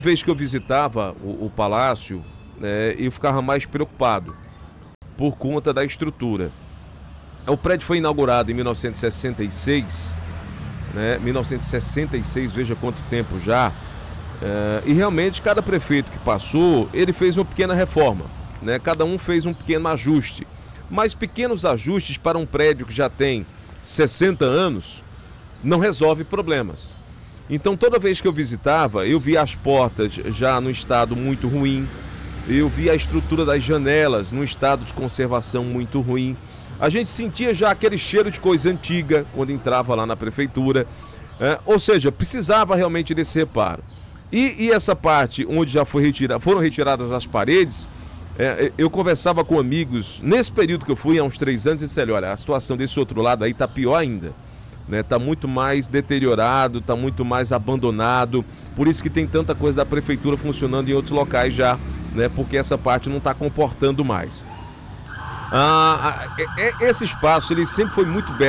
Vez que eu visitava o palácio, eu ficava mais preocupado por conta da estrutura. O prédio foi inaugurado em 1966, 1966, veja quanto tempo já. E realmente cada prefeito que passou, ele fez uma pequena reforma, né? Cada um fez um pequeno ajuste, mas pequenos ajustes para um prédio que já tem 60 anos não resolve problemas. Então toda vez que eu visitava, eu via as portas já no estado muito ruim, eu via a estrutura das janelas num estado de conservação muito ruim. A gente sentia já aquele cheiro de coisa antiga quando entrava lá na prefeitura, ou seja, precisava realmente desse reparo. E essa parte onde já foram retiradas as paredes, eu conversava com amigos, nesse período que eu fui, há uns 3 anos, e disse, olha, a situação desse outro lado aí tá pior ainda. Tá muito mais deteriorado, tá muito mais abandonado, por isso que tem tanta coisa da prefeitura funcionando em outros locais já, porque essa parte não está comportando mais. Esse espaço ele sempre foi muito belo.